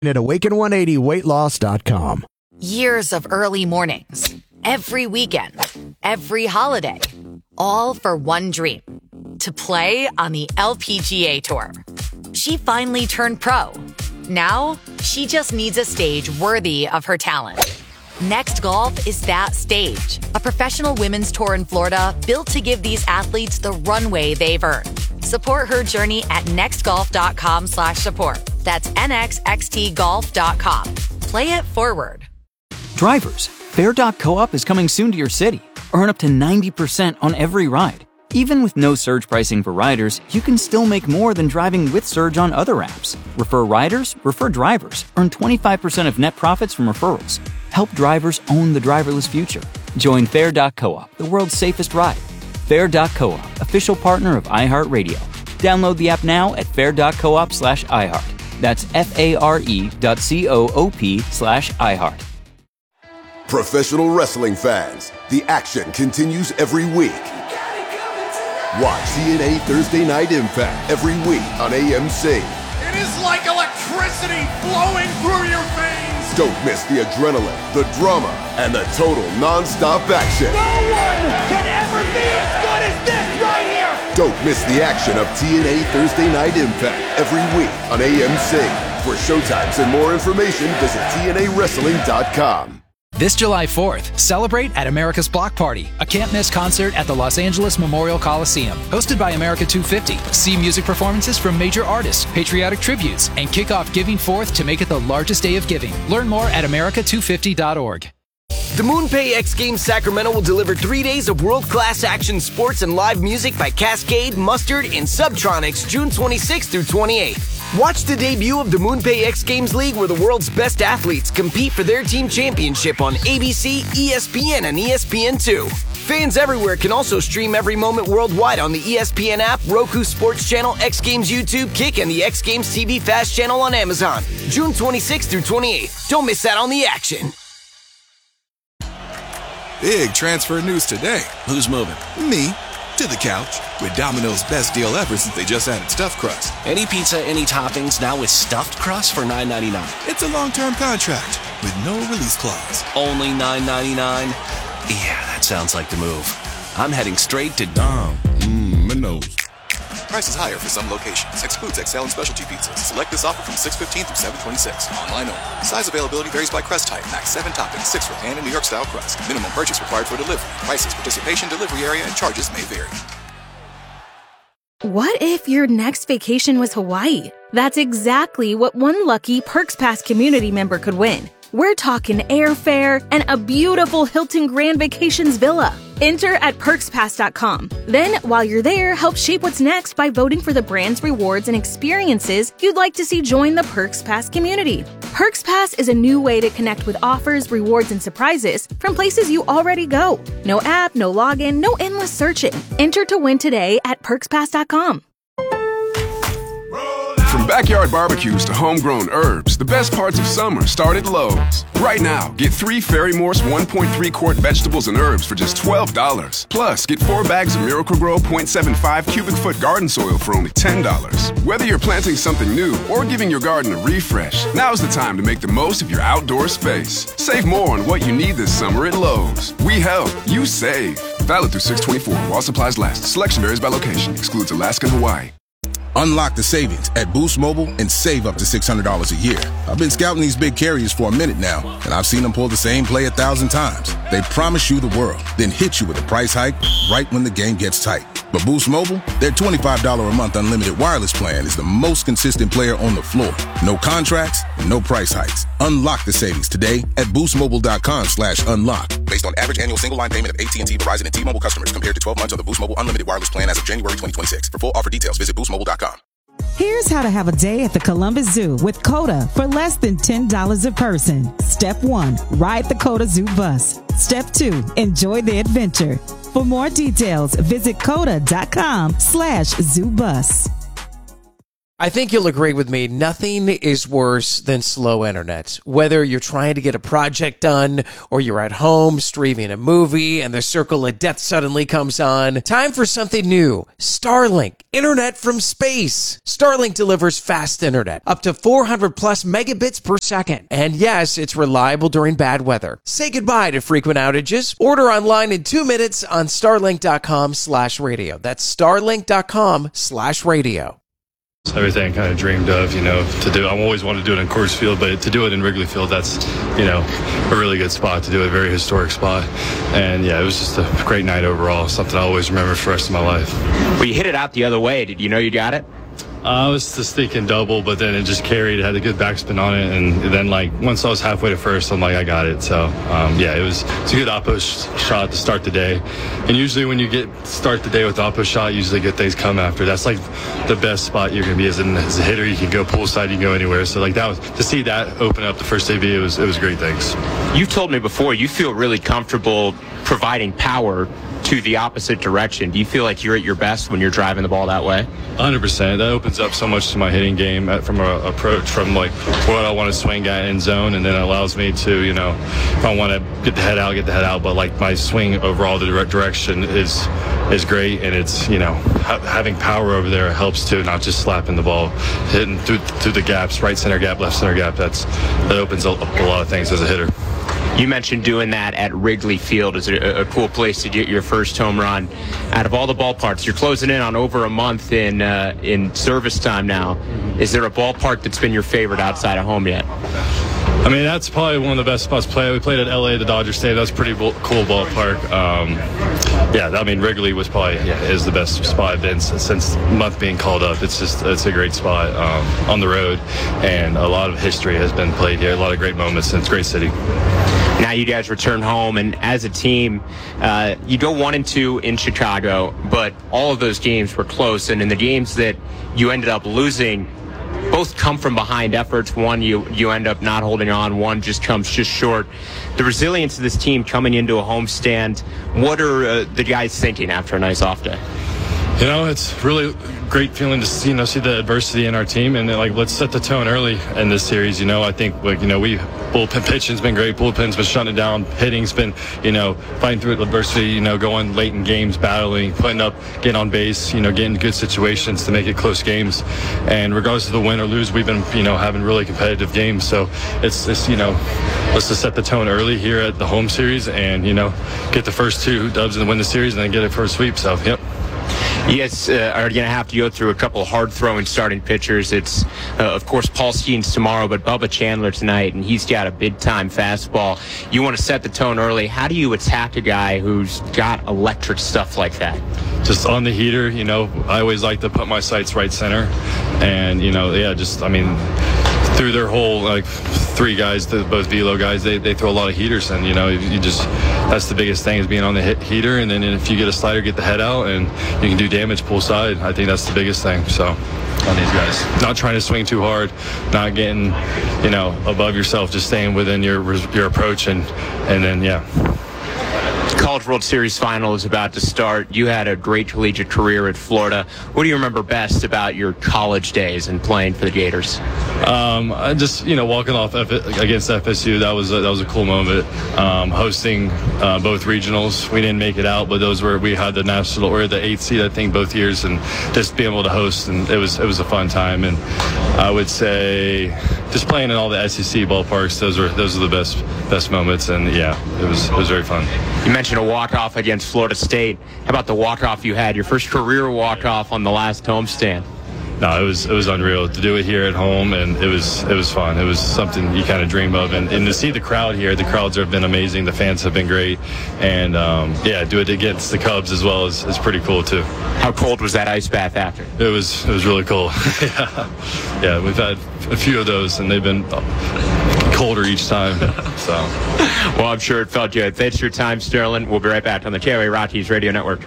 at Awaken180weightloss.com. Years of early mornings, every weekend, every holiday, all for one dream, to play on the LPGA Tour. She finally turned pro. Now, she just needs a stage worthy of her talent. Next Golf is that stage, a professional women's tour in Florida built to give these athletes the runway they've earned. Support her journey at nextgolf.com/support. That's nxxtgolf.com. Play it forward. Drivers, Fair.coop is coming soon to your city. Earn up to 90% on every ride. Even with no surge pricing for riders, you can still make more than driving with surge on other apps. Refer riders, refer drivers. Earn 25% of net profits from referrals. Help drivers own the driverless future. Join Fair.coop, the world's safest ride. Fair.coop, official partner of iHeartRadio. Download the app now at fair.coop/iHeart. That's FARE.coop/iHeart. Professional wrestling fans, the action continues every week. Watch TNA Thursday Night Impact every week on AMC. It is like electricity flowing through your veins. Don't miss the adrenaline, the drama, and the total non-stop action. No one can ever be as good as this right here. Don't miss the action of TNA Thursday Night Impact every week on AMC. For showtimes and more information, visit TNAWrestling.com. This July 4th, celebrate at America's Block Party, a can't-miss concert at the Los Angeles Memorial Coliseum. Hosted by America 250. See music performances from major artists, patriotic tributes, and kick off Giving Forth to make it the largest day of giving. Learn more at america250.org. The MoonPay X Games Sacramento will deliver 3 days of world-class action sports and live music by Cascade, Mustard, and Subtronics June 26th through 28th. Watch the debut of the MoonPay X Games League where the world's best athletes compete for their team championship on ABC, ESPN, and ESPN2. Fans everywhere can also stream every moment worldwide on the ESPN app, Roku Sports Channel, X Games YouTube, Kick, and the X Games TV Fast Channel on Amazon. June 26th through 28th. Don't miss out on the action. Big transfer news today. Who's moving? Me. To the couch. With Domino's best deal ever since they just added stuffed crust. Any pizza, any toppings, now with stuffed crust for $9.99. It's a long-term contract with no release clause. Only $9.99? Yeah, that sounds like the move. I'm heading straight to Dom. My nose. Prices higher for some locations. Excludes XL and specialty pizzas. Select this offer from 6/15 through 7/26. Online only. Size availability varies by crust type. Max 7 toppings, 6 for pan and New York style crust. Minimum purchase required for delivery. Prices, participation, delivery area, and charges may vary. What if your next vacation was Hawaii? That's exactly what one lucky Perks Pass community member could win. We're talking airfare and a beautiful Hilton Grand Vacations villa. Enter at perkspass.com. Then, while you're there, help shape what's next by voting for the brands, rewards, and experiences you'd like to see join the Perks Pass community. Perks Pass is a new way to connect with offers, rewards, and surprises from places you already go. No app, no login, no endless searching. Enter to win today at perkspass.com. From backyard barbecues to homegrown herbs, the best parts of summer start at Lowe's. Right now, get 3 Fairy Morse 1.3-quart vegetables and herbs for just $12. Plus, get 4 bags of Miracle-Gro 0.75 cubic foot garden soil for only $10. Whether you're planting something new or giving your garden a refresh, now's the time to make the most of your outdoor space. Save more on what you need this summer at Lowe's. We help, you save. Valid through 6/24 while supplies last. Selection varies by location. Excludes Alaska and Hawaii. Unlock the savings at Boost Mobile and save up to $600 a year. I've been scouting these big carriers for a minute now, and I've seen them pull the same play 1,000 times. They promise you the world, then hit you with a price hike right when the game gets tight. But Boost Mobile, their $25 a month unlimited wireless plan is the most consistent player on the floor. No contracts, no price hikes. Unlock the savings today at boostmobile.com/unlock. Based on average annual single line payment of AT&T, Verizon, and T-Mobile customers compared to 12 months of the Boost Mobile unlimited wireless plan as of January 2026. For full offer details, visit boostmobile.com. Here's how to have a day at the Columbus Zoo with COTA for less than $10 a person. Step 1, ride the COTA Zoo bus. Step 2, enjoy the adventure. For more details, visit COTA.com/ZooBus. I think you'll agree with me. Nothing is worse than slow internet. Whether you're trying to get a project done or you're at home streaming a movie and the circle of death suddenly comes on. Time for something new. Starlink. Internet from space. Starlink delivers fast internet. Up to 400 plus megabits per second. And yes, it's reliable during bad weather. Say goodbye to frequent outages. Order online in 2 minutes on starlink.com/radio. That's starlink.com/radio. It's everything I kind of dreamed of, to do. I've always wanted to do it in Coors Field, but to do it in Wrigley Field, that's, a really good spot to do it, a very historic spot. And yeah, it was just a great night overall, something I always remember for the rest of my life. Well, you hit it out the other way. Did you know you got it? I was just thinking double, but then it just carried. It had a good backspin on it, and then once I was halfway to first, I'm like, I got it. So it's a good oppo shot to start the day. And usually when you start the day with oppo shot, usually good things come after. That's the best spot you're gonna be as a hitter. You can go poolside, you can go anywhere. So that was to see that open up the first AV. It was great things. You've told me before you feel really comfortable providing power to the opposite direction. Do you feel like you're at your best when you're driving the ball that way? 100%. That opens up so much to my hitting game from an approach from what I want to swing at in zone, and then it allows me to, if I want to get the head out, but my swing overall, the direct direction is great, and it's, having power over there helps too, not just slapping the ball, hitting through the gaps, right center gap, left center gap. That opens up a lot of things as a hitter. You mentioned doing that at Wrigley Field. Is it a cool place to get your first home run? Out of all the ballparks, you're closing in on over a month in service time now. Is there a ballpark that's been your favorite outside of home yet? I mean, that's probably one of the best spots to play. We played at LA, the Dodger Stadium. That's a pretty cool ballpark. Wrigley was probably is the best spot I've been since month being called up. It's a great spot on the road, and a lot of history has been played here. A lot of great moments, and it's a great city. Now you guys return home, and as a team, you go 1-2 in Chicago, but all of those games were close, and in the games that you ended up losing, both come from behind efforts. One, you end up not holding on. One just comes short. The resilience of this team coming into a homestand, what are the guys thinking after a nice off day? It's really great feeling to see the adversity in our team, and let's set the tone early in this series. I think bullpen pitching's been great. Bullpen's been shutting it down. Hitting's been fighting through adversity. Going late in games, battling, getting on base. Getting good situations to make it close games. And regardless of the win or lose, we've been having really competitive games. So it's let's just set the tone early here at the home series, and get the first 2 dubs and win the series, and then get it for a sweep. So yep. You guys are going to have to go through a couple of hard-throwing starting pitchers. It's, of course, Paul Skeens tomorrow, but Bubba Chandler tonight, and he's got a big-time fastball. You want to set the tone early. How do you attack a guy who's got electric stuff like that? Just on the heater, I always like to put my sights right center. And, through their whole, 3 guys, both velo guys, they throw a lot of heaters, and that's the biggest thing is being on the heater, and then if you get a slider, get the head out, and you can do damage poolside. I think that's the biggest thing. So on these guys, not trying to swing too hard, not getting above yourself, just staying within your approach, and then College World Series final is about to start. You had a great collegiate career at Florida. What do you remember best about your college days and playing for the Gators? Just walking off against FSU, that was a cool moment. Hosting both regionals, we didn't make it out, but we had the national or the 8th seed I think both years, and just being able to host, and it was a fun time. And I would say just playing in all the SEC ballparks, those are the best moments, and it was very fun. You mentioned a walk-off against Florida State. How about the walk-off you had, your first career walk-off on the last homestand? No, it was unreal to do it here at home, and it was fun. It was something you kind of dream of, and to see the crowd here. The crowds have been amazing. The fans have been great, and do it against the Cubs as well is pretty cool too. How cold was that ice bath after? It was really cold. Yeah, we've had a few of those, and they've been colder each time. So, well, I'm sure it felt good. Thanks for your time, Sterling. We'll be right back on the KOA Rockies Radio Network.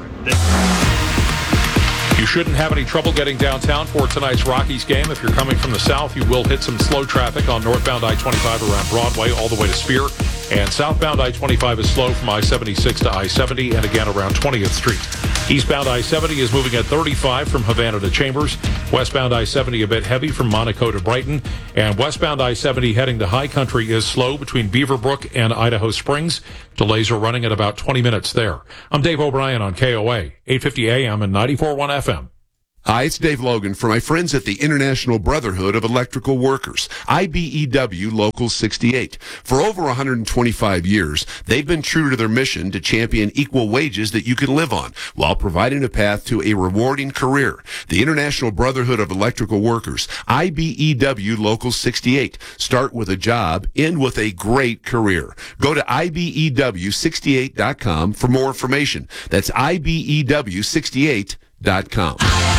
You shouldn't have any trouble getting downtown for tonight's Rockies game. If you're coming from the south, you will hit some slow traffic on northbound I-25 around Broadway all the way to Spear. And southbound I-25 is slow from I-76 to I-70 and again around 20th Street. Eastbound I-70 is moving at 35 from Havana to Chambers. Westbound I-70 a bit heavy from Monaco to Brighton. And westbound I-70 heading to High Country is slow between Beaverbrook and Idaho Springs. Delays are running at about 20 minutes there. I'm Dave O'Brien on KOA, 850 AM and 94.1 FM. Hi, it's Dave Logan for my friends at the International Brotherhood of Electrical Workers, IBEW Local 68. For over 125 years, they've been true to their mission to champion equal wages that you can live on while providing a path to a rewarding career. The International Brotherhood of Electrical Workers, IBEW Local 68. Start with a job, end with a great career. Go to IBEW68.com for more information. That's IBEW68.com.